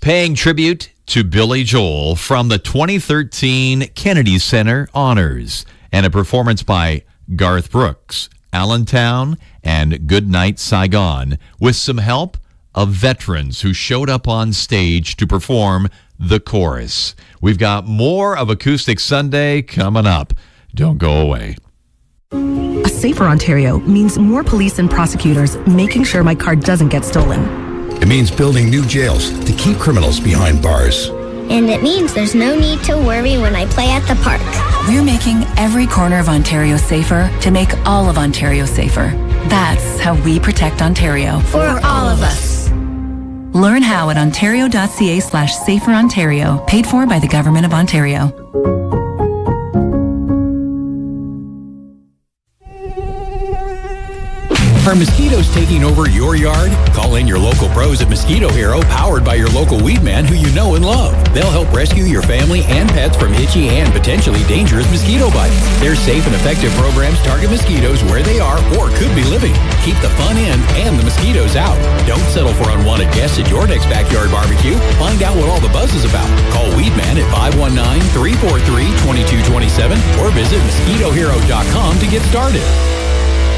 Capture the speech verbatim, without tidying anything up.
Paying tribute to Billy Joel from the twenty thirteen Kennedy Center Honors and a performance by Garth Brooks, Allentown, and Goodnight Saigon with some help of veterans who showed up on stage to perform the chorus. We've got more of Acoustic Sunday coming up. Don't go away. A safer Ontario means more police and prosecutors making sure my car doesn't get stolen. It means building new jails to keep criminals behind bars. And it means there's no need to worry when I play at the park. We're making every corner of Ontario safer to make all of Ontario safer. That's how we protect Ontario. For all of us. Learn how at ontario.ca slash safer Ontario, paid for by the Government of Ontario. Are mosquitoes taking over your yard? Call in your local pros at Mosquito Hero, powered by your local weed man who you know and love. They'll help rescue your family and pets from itchy and potentially dangerous mosquito bites. Their safe and effective programs target mosquitoes where they are or could be living. Keep the fun in and the mosquitoes out. Don't settle for unwanted guests at your next backyard barbecue. Find out what all the buzz is about. Call Weed Man at five one nine, three four three, two two two seven or visit mosquito hero dot com to get started.